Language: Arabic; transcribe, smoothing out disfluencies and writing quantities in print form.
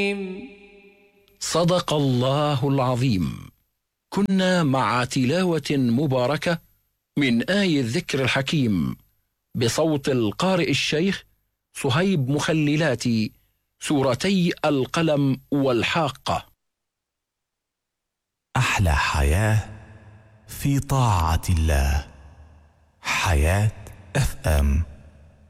صدق الله العظيم. كنا مع تلاوة مباركة من آي الذكر الحكيم بصوت القارئ الشيخ صهيب مخللاتي، سورتي القلم والحاقة. أحلى حياة في طاعة الله. حياة FM.